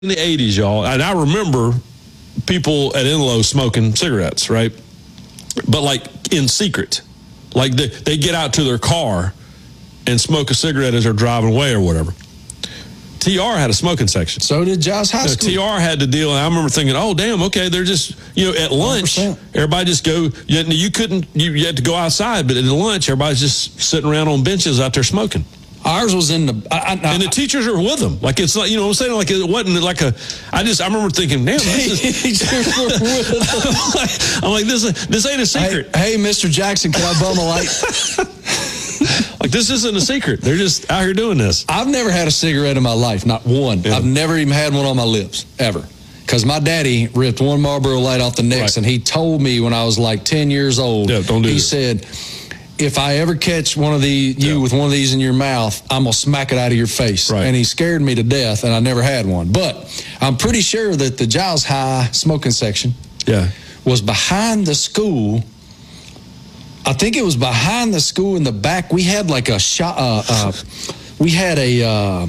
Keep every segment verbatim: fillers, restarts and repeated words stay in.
in the eighties, y'all, and I remember people at Enloe smoking cigarettes, right? But like in secret. Like they, they get out to their car and smoke a cigarette as they're driving away or whatever. T R had a smoking section. So did Giles High School. T R had to deal, and I remember thinking, oh, damn, okay, they're just, you know, at lunch, one hundred percent. Everybody just go, you, you couldn't, you, you had to go outside, but at lunch, everybody's just sitting around on benches out there smoking. Ours was in the... I, I, and the teachers are with them. Like, it's like, you know what I'm saying? Like, it wasn't like a... I just, I remember thinking, damn, this is... I'm, like, I'm like, this, this ain't a secret. Hey, hey, Mister Jackson, can I bum a light? Like, this isn't a secret. They're just out here doing this. I've never had a cigarette in my life, not one. Yeah. I've never even had one on my lips, ever. Because my daddy ripped one Marlboro Light off the Knicks, right. And he told me when I was like ten years old, yeah, don't do he this. said... if I ever catch one of the you yeah. with one of these in your mouth, I'm going to smack it out of your face. Right. And he scared me to death, and I never had one. But I'm pretty sure that the Giles High smoking section yeah. was behind the school. I think it was behind the school in the back. We had like a shop. Uh, uh, we had a uh,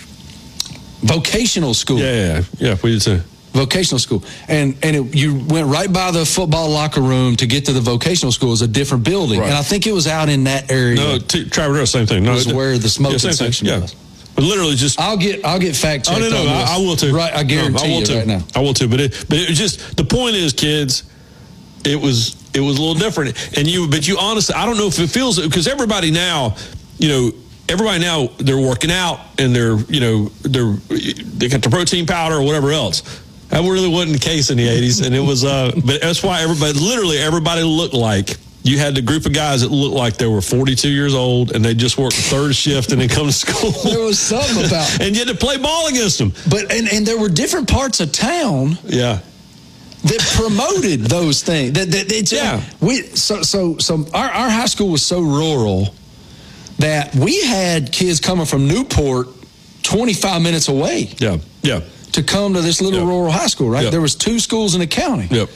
vocational school. Yeah, yeah, yeah. We did too. Vocational school, and and it, you went right by the football locker room to get to the vocational school. It was a different building, right. And I think it was out in that area. No, t- Travis, same thing. No, was it, where the smoking yeah, section thing. was. Yeah. But literally, just I'll get I'll get fact checked. Oh no, no, on this. I, I will too. Right, I guarantee no, I will you too. right now. I will too. But it, but it was just the point is, kids, it was it was a little different, and you, but you honestly, I don't know if it feels because everybody now, you know. Everybody now, they're working out and they're, you know, they're, they got the protein powder or whatever else. That really wasn't the case in the eighties. And it was, uh, but that's why everybody, literally everybody looked like, you had the group of guys that looked like they were forty-two years old and they just worked the third shift and then come to school. There was something about. And you had to play ball against them. But, and, and there were different parts of town. Yeah. That promoted those things. That, that, that, yeah. We, so, so, so our, our high school was so rural that we had kids coming from Newport twenty-five minutes away. Yeah, yeah. To come to this little yep. rural high school, right? Yep. There was two schools in the county. Yep.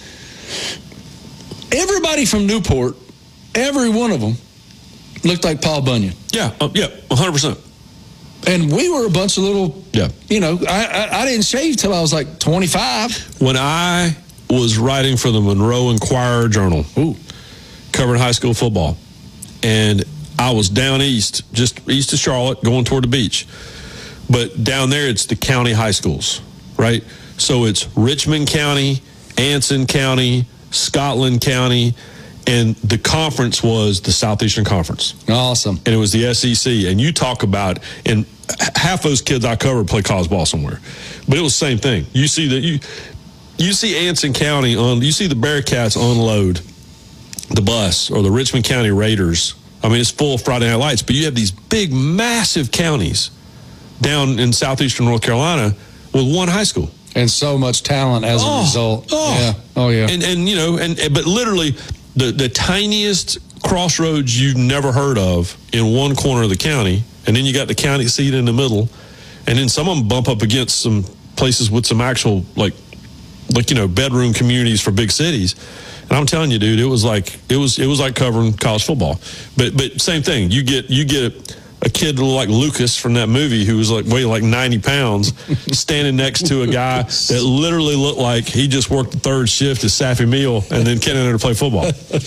Everybody from Newport, every one of them, looked like Paul Bunyan. Yeah, uh, yeah, one hundred percent. And we were a bunch of little, yeah. you know, I, I, I didn't shave till I was like twenty-five. When I was writing for the Monroe Inquirer Journal, Ooh. covering high school football, and I was down east, just east of Charlotte, going toward the beach. But down there, it's the county high schools, right? So it's Richmond County, Anson County, Scotland County, and the conference was the Southeastern Conference. Awesome. And it was the S E C. And you talk about, and half those kids I covered play college ball somewhere. But it was the same thing. You see that you you see Anson County on, you see the Bearcats unload the bus or the Richmond County Raiders. I mean, it's full of Friday Night Lights, but you have these big, massive counties down in southeastern North Carolina with one high school. And so much talent as oh, a result. Oh, yeah. Oh, yeah. And, and you know, and, and but literally the, the tiniest crossroads you've never heard of in one corner of the county, and then you got the county seat in the middle, and then some of them bump up against some places with some actual, like, like you know, bedroom communities for big cities. And I'm telling you, dude, it was like it was it was like covering college football. But but same thing. You get you get a kid like Lucas from that movie who was like weighed like ninety pounds, standing next to a guy that literally looked like he just worked the third shift at Saffy Meal and then came in there to play football.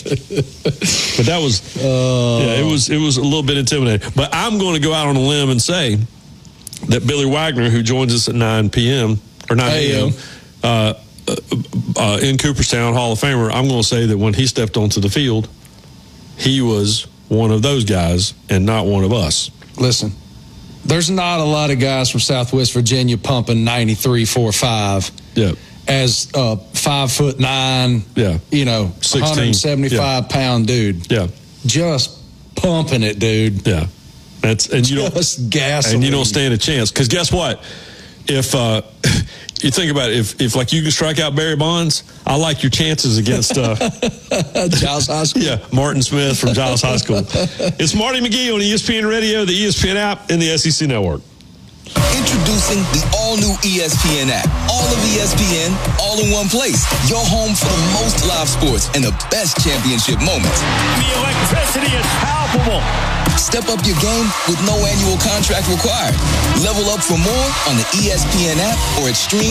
But that was uh, yeah, it was it was a little bit intimidating. But I'm going to go out on a limb and say that Billy Wagner, who joins us at nine p.m. or nine a.m. Uh, Uh, uh, in Cooperstown, Hall of Famer, I'm going to say that when he stepped onto the field, he was one of those guys and not one of us. Listen, there's not a lot of guys from Southwest Virginia pumping ninety-three, four, five. Yeah. As a five foot nine, yeah. you know, one hundred seventy-five yeah. pound dude. Yeah. Just pumping it, dude. Yeah. That's and you Just don't gasoline. And you don't stand a chance. Because guess what? If uh, you think about it, if, if like you can strike out Barry Bonds, I like your chances against uh, Giles High School. Yeah, Martin Smith from Giles High School. It's Marty McGee on E S P N Radio, the E S P N app, and the S E C Network. Introducing the all-new E S P N app. All of E S P N, all in one place. Your home for the most live sports and the best championship moments. The electricity is palpable. Step up your game with no annual contract required. Level up for more on the E S P N app or at stream